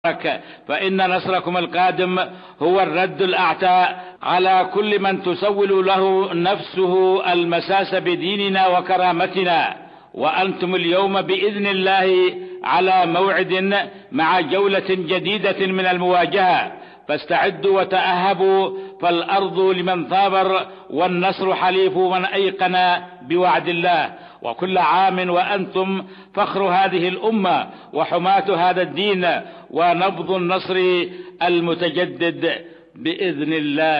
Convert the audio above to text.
فإن نصركم القادم هو الرد الأعتى على كل من تسول له نفسه المساس بديننا وكرامتنا. وأنتم اليوم بإذن الله على موعد مع جولة جديدة من المواجهة، فاستعدوا وتأهبوا، فالأرض لمن ثابر والنصر حليف من أيقن بوعد الله. وكل عام وأنتم فخر هذه الأمة وحماة هذا الدين ونبض النصر المتجدد بإذن الله.